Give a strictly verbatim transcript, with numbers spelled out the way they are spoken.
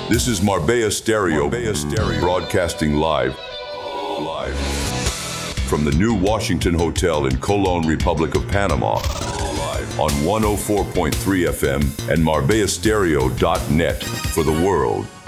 This is Marbella Stereo, Marbella Stereo, broadcasting live, live from the New Washington Hotel in Colón, Republic of Panama, live on one oh four point three F M and Marbella Stereo dot net for the world.